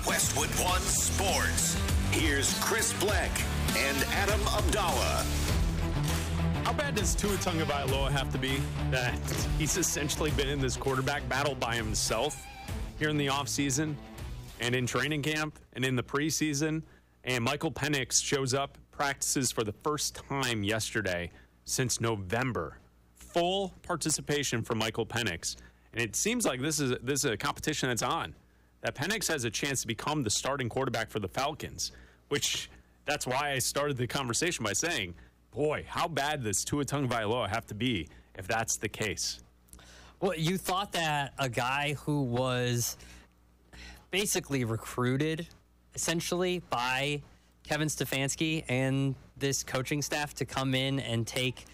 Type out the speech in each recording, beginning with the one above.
Westwood One Sports. Here's Chris Bleck and Adam Abdallah. How bad does Tua Tagovailoa have to be that he's essentially been in this quarterback battle by himself here in the offseason and in training camp and in the preseason? And Michael Penix shows up, practices for the first time yesterday since November. Full participation for Michael Penix. And it seems like this is a competition that's on. That Penix has a chance to become the starting quarterback for the Falcons, which that's why I started the conversation by saying, boy, how bad does Tua Tagovailoa have to be if that's the case? Well, you thought that a guy who was basically recruited, essentially, by Kevin Stefanski and this coaching staff to come in and take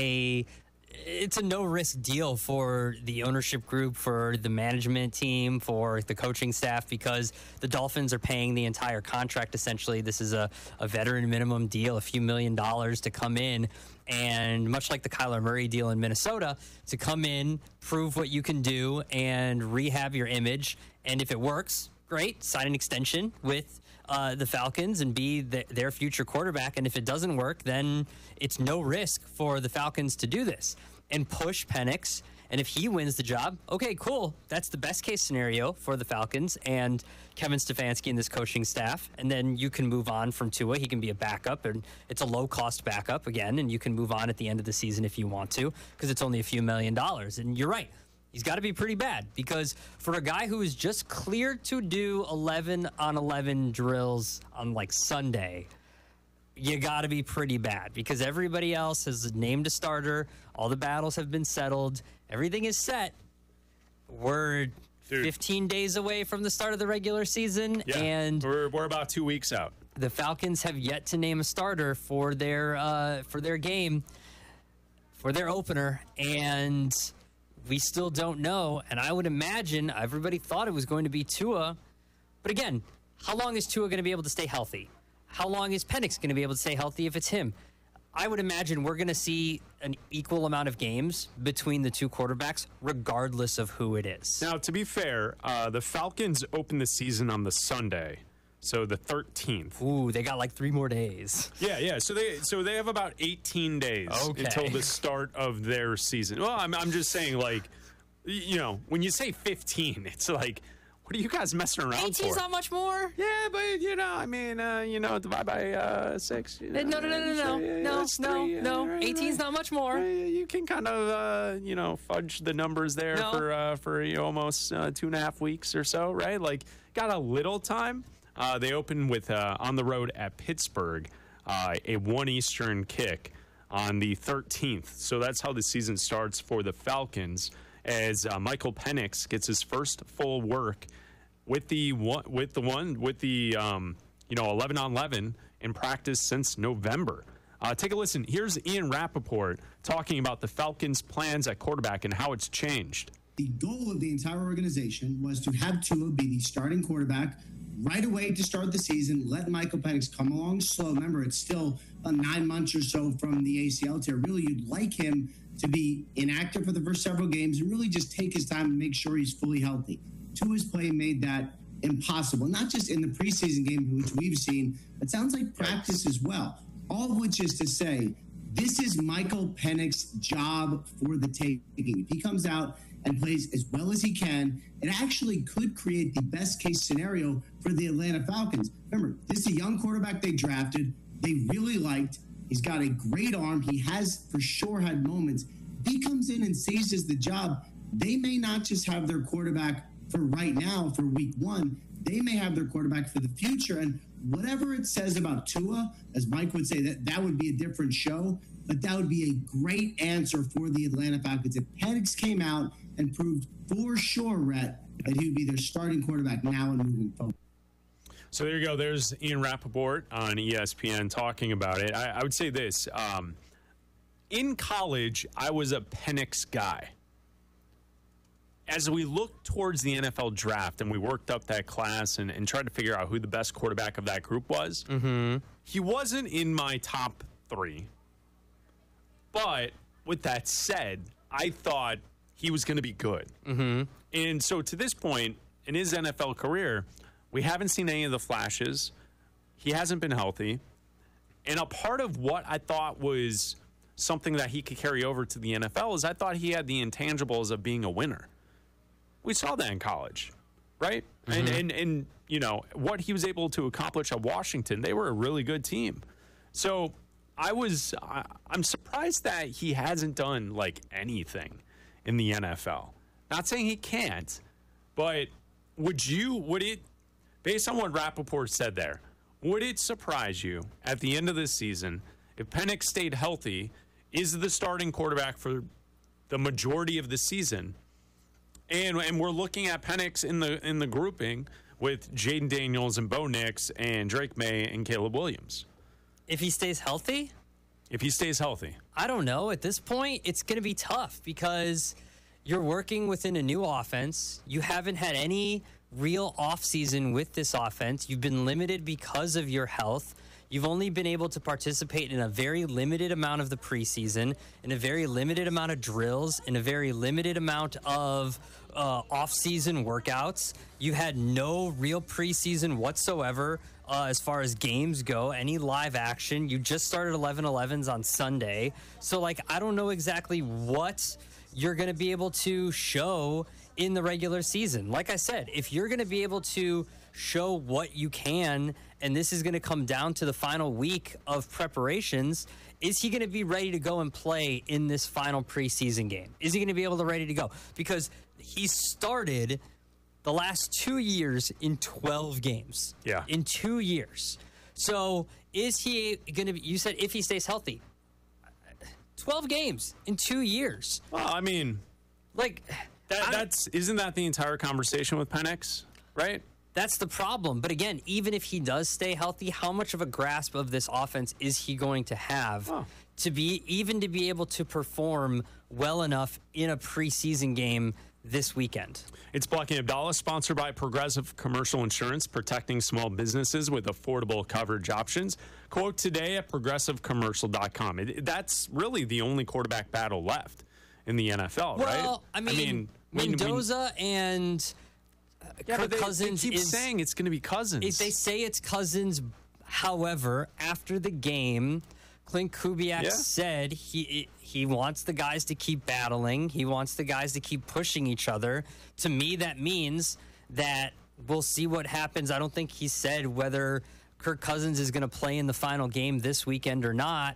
it's a no-risk deal for the ownership group, for the management team, for the coaching staff, because the Dolphins are paying the entire contract, essentially. This is a veteran minimum deal, a few $1 million to come in, and much like the Kyler Murray deal in Minnesota, to come in, prove what you can do, and rehab your image. And if it works, great, sign an extension with the Falcons and be their future quarterback. And if it doesn't work, then it's no risk for the Falcons to do this and push Penix. And if he wins the job, okay, cool. That's the best case scenario for the Falcons and Kevin Stefanski and this coaching staff. And then you can move on from Tua. He can be a backup, and it's a low-cost backup again. And you can move on at the end of the season if you want to, because it's only a few $1 million. And you're right. He's got to be pretty bad, because for a guy who is just cleared to do 11-on-11 drills on like Sunday, you got to be pretty bad, because everybody else has named a starter. All the battles have been settled. Everything is set. We're 15 days away from the start of the regular season, and we're about 2 weeks out. The Falcons have yet to name a starter for their game, for their opener, and we still don't know. And I would imagine everybody thought it was going to be Tua. But again, how long is Tua going to be able to stay healthy? How long is Penix going to be able to stay healthy if it's him? I would imagine we're going to see an equal amount of games between the two quarterbacks, regardless of who it is. Now, to be fair, the Falcons open the season on the Sunday, so the 13th. Ooh, they got like 3 more days. Yeah. So they have about 18 days until the start of their season. Well, I'm just saying, like, you know, when you say 15, it's like, what are you guys messing around for? 18's not much more. Yeah, but, you know, I mean, divide by 6. You know, No. Right? 18's not much more. You can kind of, fudge the numbers there for almost 2.5 weeks or so, right? Like, got a little time. They open with on the road at Pittsburgh, a 1 Eastern kick on the 13th. So that's how the season starts for the Falcons, as Michael Penix gets his first full work with the 11-on-11 in practice since November. Take a listen. Here's Ian Rappaport talking about the Falcons' plans at quarterback and how it's changed. The goal of the entire organization was to have Tua be the starting quarterback right away to start the season. Let Michael Penix come along slow. Remember, it's still 9 months or so from the ACL tear. Really, you'd like him to be inactive for the first several games and really just take his time and make sure he's fully healthy. Tua's play made that impossible, not just in the preseason game, which we've seen, but sounds like practice as well. All of which is to say, this is Michael Penix's job for the taking. If he comes out and plays as well as he can, it actually could create the best case scenario for the Atlanta Falcons. Remember, this is a young quarterback they drafted, they really liked. He's got a great arm. He has for sure had moments. If he comes in and seizes the job, they may not just have their quarterback for right now, for week 1. They may have their quarterback for the future. And whatever it says about Tua, as Mike would say, that would be a different show. But that would be a great answer for the Atlanta Falcons. If Penix came out and proved for sure, Rhett, that he would be their starting quarterback now and moving forward. So there you go. There's Ian Rappaport on ESPN talking about it. I would say this. In college, I was a Penix guy. As we looked towards the NFL draft and we worked up that class and tried to figure out who the best quarterback of that group was, he wasn't in my top 3. But with that said, I thought he was going to be good. And so to this point in his NFL career, We haven't seen any of the flashes. He hasn't been healthy. And a part of what I thought was something that he could carry over to the NFL is I thought he had the intangibles of being a winner. We saw that in college, right? And you know, what he was able to accomplish at Washington, they were a really good team. So I'm surprised that he hasn't done like anything in the NFL. Not saying he can't, but would it, based on what Rappaport said there, would it surprise you at the end of this season if Penix stayed healthy, is the starting quarterback for the majority of the season? And we're looking at Penix in the grouping with Jaden Daniels and Bo Nix and Drake May and Caleb Williams. If he stays healthy? If he stays healthy. I don't know. At this point, it's going to be tough because you're working within a new offense. You haven't had any real offseason with this offense. You've been limited because of your health. You've only been able to participate in a very limited amount of the preseason, in a very limited amount of drills, in a very limited amount of off-season workouts. You had no real preseason whatsoever as far as games go, any live action. You just started 11-11s on Sunday. So, like, I don't know exactly what you're going to be able to show in the regular season. Like I said, if you're going to be able to show what you can, and this is going to come down to the final week of preparations, is he going to be ready to go and play in this final preseason game? Is he going to be able to ready to go? Because he started the last 2 years in 12 games. Yeah. In 2 years. So is he going to be, you said if he stays healthy, 12 games in 2 years. Well, I mean, like, isn't that the entire conversation with Penix, right? That's the problem. But again, even if he does stay healthy, how much of a grasp of this offense is he going to have to be able to perform well enough in a preseason game this weekend? It's Bleck and Abdallah, sponsored by Progressive Commercial Insurance, protecting small businesses with affordable coverage options. Quote today at progressivecommercial.com. That's really the only quarterback battle left in the NFL, right? Well, I mean Mendoza and Kirk Cousins. They keep saying it's going to be Cousins. They say it's Cousins. However, after the game, Clint Kubiak said he wants the guys to keep battling. He wants the guys to keep pushing each other. To me, that means that we'll see what happens. I don't think he said whether Kirk Cousins is going to play in the final game this weekend or not.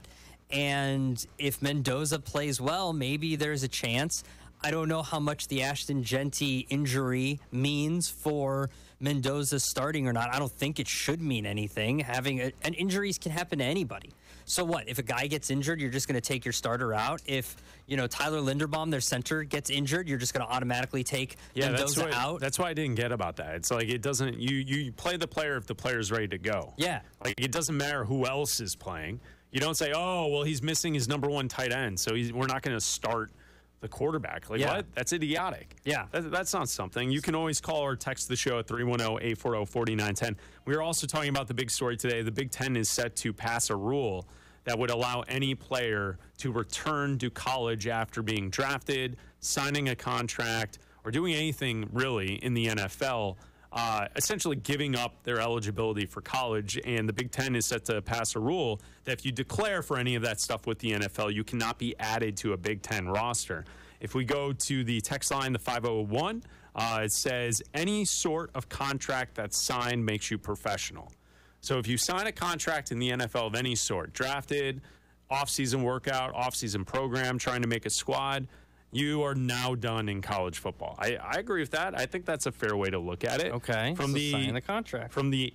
And if Mendoza plays well, maybe there's a chance. I don't know how much the Ashton Jeanty injury means for Mendoza starting or not. I don't think it should mean anything. And injuries can happen to anybody. So what? If a guy gets injured, you're just going to take your starter out. If, Tyler Linderbaum, their center, gets injured, you're just going to automatically take Mendoza out. That's why I didn't get about that. It's like it doesn't. You play the player if the player's ready to go. Yeah. Like it doesn't matter who else is playing. You don't say, oh, well, he's missing his number one tight end, so we're not going to start the quarterback. Like, what? That's idiotic. Yeah. That's not something. You can always call or text the show at 310-840-4910. We are also talking about the big story today. The Big Ten is set to pass a rule that would allow any player to return to college after being drafted, signing a contract, or doing anything really in the NFL, essentially giving up their eligibility for college. And the Big Ten is set to pass a rule that if you declare for any of that stuff with the NFL, you cannot be added to a Big Ten roster. If we go to the text line, the 501, it says any sort of contract that's signed makes you professional. So if you sign a contract in the NFL of any sort, drafted, off-season workout, off-season program, trying to make a squad, you are now done in college football. I agree with that. I think that's a fair way to look at it. Okay. Sign the contract. From the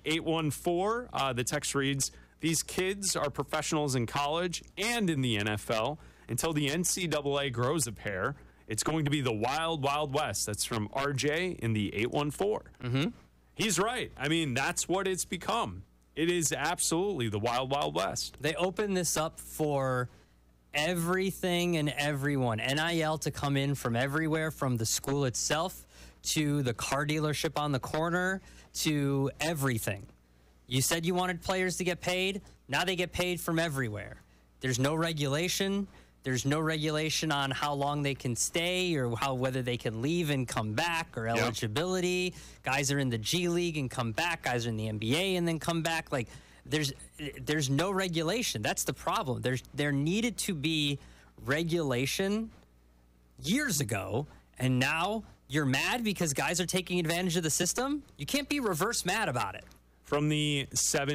814, the text reads, these kids are professionals in college and in the NFL until the NCAA grows a pair. It's going to be the wild, wild west. That's from RJ in the 814. Mm-hmm. He's right. I mean, that's what it's become. It is absolutely the wild, wild west. They open this up for everything and everyone. NIL to come in from everywhere, from the school itself to the car dealership on the corner to everything. You said you wanted players to get paid. Now they get paid from everywhere. There's no regulation. There's no regulation on how long they can stay or whether they can leave and come back or eligibility. Guys are in the G League and come back. Guys are in the NBA and then come back. Like, there's no regulation. That's the problem. There needed to be regulation years ago, and now you're mad because guys are taking advantage of the system? You can't be reverse mad about it. From the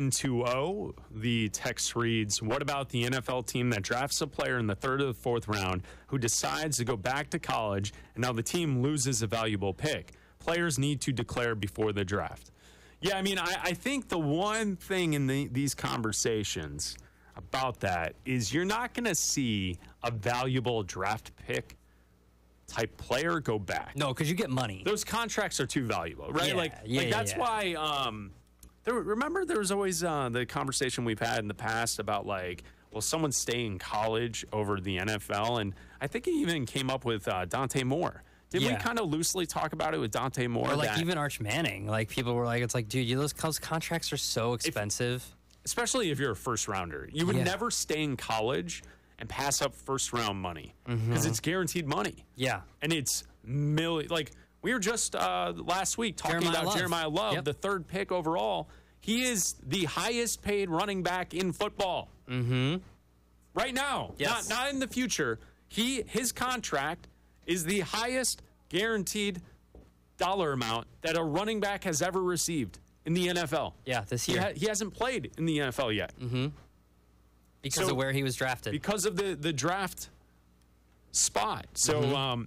720, the text reads, what about the NFL team that drafts a player in the 3rd or the 4th round who decides to go back to college, and now the team loses a valuable pick? Players need to declare before the draft. Yeah, I mean, I think the one thing in these conversations about that is you're not going to see a valuable draft pick type player go back. No, because you get money. Those contracts are too valuable, right? Yeah, that's why... remember there was always the conversation we've had in the past about, like, well, someone staying in college over the NFL, and I think it even came up with Dante Moore. Didn't we kind of loosely talk about it with Dante Moore? Or, like, even Arch Manning. Like, people were like, it's like, dude, those contracts are so expensive. Especially if you're a first-rounder. You would never stay in college and pass up first-round money because it's guaranteed money. Yeah. And it's like... We were just last week talking about Jeremiah Love, the 3rd pick overall. He is the highest paid running back in football. Right now. Yes. Not in the future. His contract is the highest guaranteed dollar amount that a running back has ever received in the NFL. Yeah, this year. He hasn't played in the NFL yet. Because of where he was drafted. Because of the draft spot. So,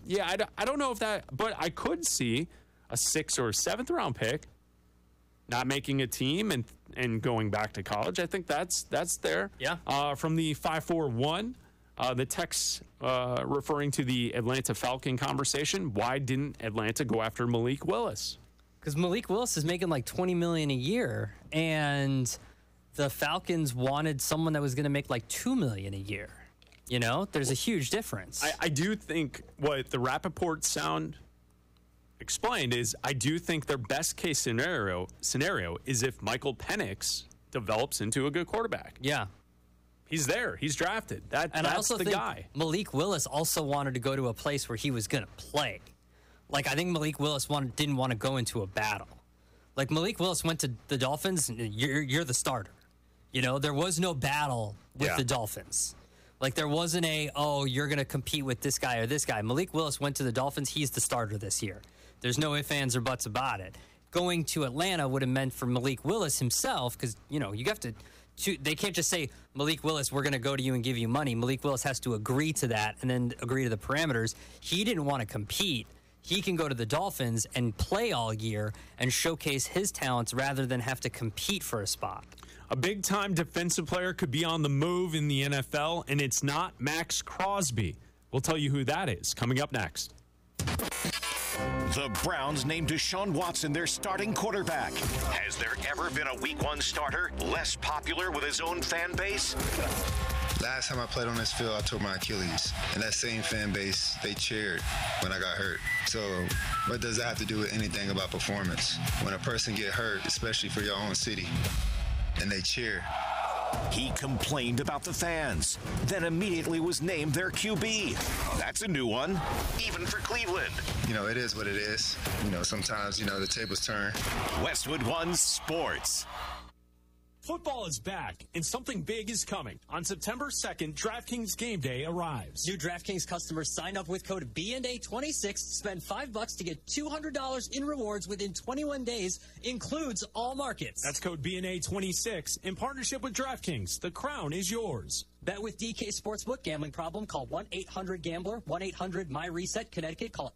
I don't know if that, but I could see a 6th or 7th round pick not making a team and going back to college. I think that's there. Yeah. From the 541, the text referring to the Atlanta Falcon conversation. Why didn't Atlanta go after Malik Willis? Because Malik Willis is making like $20 million a year, and the Falcons wanted someone that was going to make like $2 million a year. You know, there's a huge difference. I do think what the Rappaport sound explained is I do think their best case scenario is if Michael Penix develops into a good quarterback. Yeah. He's there. He's drafted. That's I also the think guy. Malik Willis also wanted to go to a place where he was going to play. Like, I think Malik Willis didn't want to go into a battle. Like, Malik Willis went to the Dolphins, and you're the starter. You know, there was no battle with the Dolphins. Like, there wasn't you're going to compete with this guy or this guy. Malik Willis went to the Dolphins. He's the starter this year. There's no ifs, ands, or buts about it. Going to Atlanta would have meant for Malik Willis himself, because, you know, you have to they can't just say, Malik Willis, we're going to go to you and give you money. Malik Willis has to agree to that and then agree to the parameters. He didn't want to compete. He can go to the Dolphins and play all year and showcase his talents rather than have to compete for a spot. A big-time defensive player could be on the move in the NFL, and it's not Max Crosby. We'll tell you who that is coming up next. The Browns named Deshaun Watson their starting quarterback. Has there ever been a Week 1 starter less popular with his own fan base? Last time I played on this field, I tore my Achilles. And that same fan base, they cheered when I got hurt. So what does that have to do with anything about performance? When a person get hurt, especially for your own city, and they cheer. He complained about the fans, then immediately was named their QB. That's a new one, even for Cleveland. You know, it is what it is. You know, sometimes, the tables turn. Westwood One Sports. Football is back, and something big is coming. On September 2nd, DraftKings Game Day arrives. New DraftKings customers sign up with code BNA26, spend $5 to get $200 in rewards within 21 days, includes all markets. That's code BNA26 in partnership with DraftKings. The crown is yours. Bet with DK Sportsbook. Gambling problem? Call 1-800-GAMBLER. 1-800-MyReset. Connecticut. Call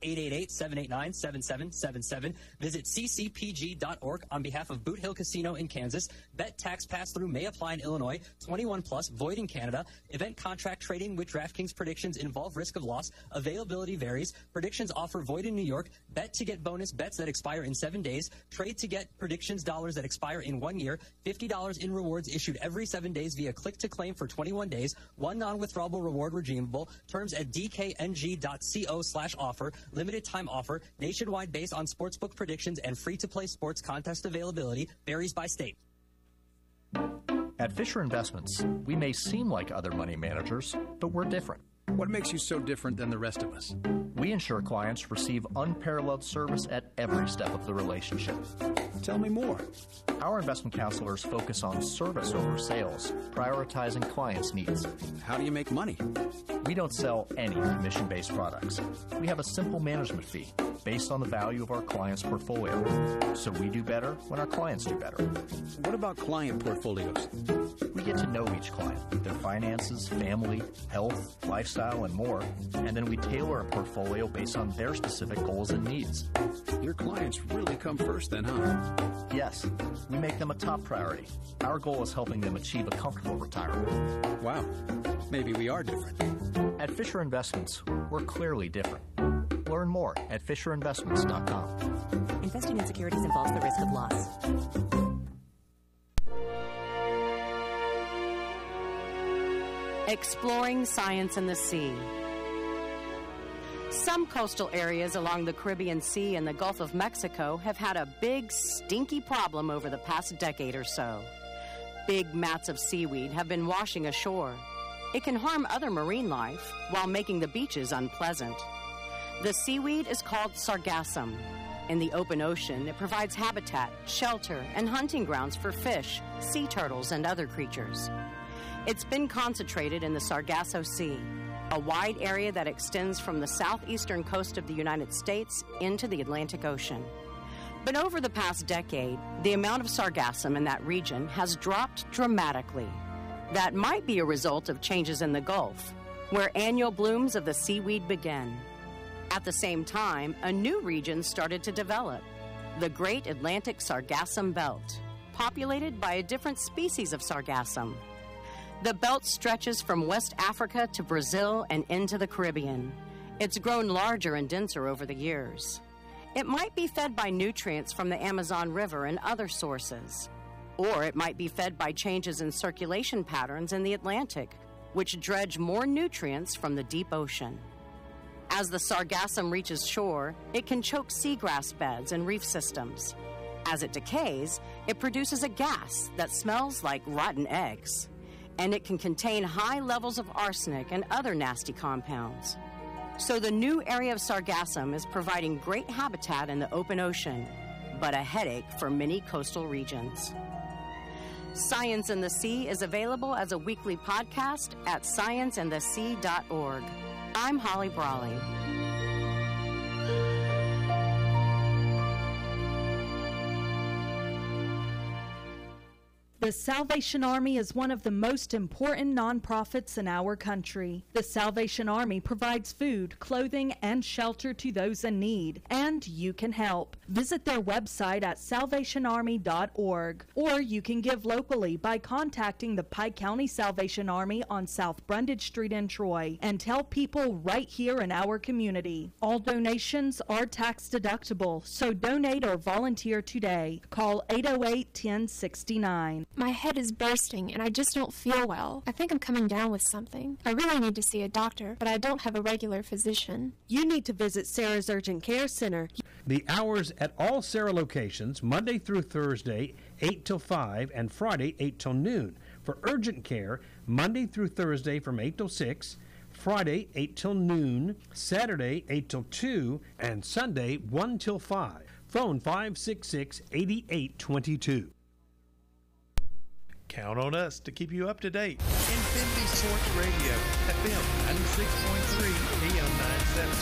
888-789-7777. Visit ccpg.org on behalf of Boot Hill Casino in Kansas. Bet tax pass-through may apply in Illinois. 21 plus. Void in Canada. Event contract trading with DraftKings predictions involve risk of loss. Availability varies. Predictions offer void in New York. Bet to get bonus bets that expire in 7 days. Trade to get predictions dollars that expire in 1 year. $50 in rewards issued every 7 days via click to claim for 21 days. One non-withdrawable reward redeemable. Terms at dkng.co/offer. Limited time offer. Nationwide based on sportsbook predictions and free-to-play sports contest availability. Varies by state. At Fisher Investments, we may seem like other money managers, but we're different. What makes you so different than the rest of us? We ensure clients receive unparalleled service at every step of the relationship. Tell me more. Our investment counselors focus on service over sales, prioritizing clients' needs. How do you make money? We don't sell any commission-based products. We have a simple management fee based on the value of our client's portfolio. So we do better when our clients do better. What about client portfolios? We get to know each client, their finances, family, health, lifestyle, and more, and then we tailor a portfolio based on their specific goals and needs. Your clients really come first then, huh? Yes, we make them a top priority. Our goal is helping them achieve a comfortable retirement. Wow, maybe we are different. At Fisher Investments, we're clearly different. Learn more at FisherInvestments.com. Investing in securities involves the risk of loss. Exploring science in the sea. Some coastal areas along the Caribbean Sea and the Gulf of Mexico have had a big, stinky problem over the past decade or so. Big mats of seaweed have been washing ashore. It can harm other marine life while making the beaches unpleasant. The seaweed is called sargassum. In the open ocean, it provides habitat, shelter, and hunting grounds for fish, sea turtles, and other creatures. It's been concentrated in the Sargasso Sea, a wide area that extends from the southeastern coast of the United States into the Atlantic Ocean. But over the past decade, the amount of sargassum in that region has dropped dramatically. That might be a result of changes in the Gulf, where annual blooms of the seaweed begin. At the same time, a new region started to develop, the Great Atlantic Sargassum Belt, populated by a different species of sargassum. The belt stretches from West Africa to Brazil and into the Caribbean. It's grown larger and denser over the years. It might be fed by nutrients from the Amazon River and other sources. Or it might be fed by changes in circulation patterns in the Atlantic, which dredge more nutrients from the deep ocean. As the sargassum reaches shore, it can choke seagrass beds and reef systems. As it decays, it produces a gas that smells like rotten eggs. And it can contain high levels of arsenic and other nasty compounds. So the new area of sargassum is providing great habitat in the open ocean, but a headache for many coastal regions. Science in the Sea is available as a weekly podcast at scienceinthesea.org. I'm Holly Brawley. The Salvation Army is one of the most important nonprofits in our country. The Salvation Army provides food, clothing, and shelter to those in need, and you can help. Visit their website at salvationarmy.org, or you can give locally by contacting the Pike County Salvation Army on South Brundage Street in Troy, and tell people right here in our community. All donations are tax deductible, so donate or volunteer today. Call 808-1069. My head is bursting and I just don't feel well. I think I'm coming down with something. I really need to see a doctor, but I don't have a regular physician. You need to visit Sarah's Urgent Care Center. The hours at all Sarah locations, Monday through Thursday, 8 till 5, and Friday, 8 till noon. For urgent care, Monday through Thursday from 8 till 6, Friday, 8 till noon, Saturday, 8 till 2, and Sunday, 1 till 5. Phone 566-8822. Count on us to keep you up to date. Infinity Sports Radio, FM 96.3, AM 970.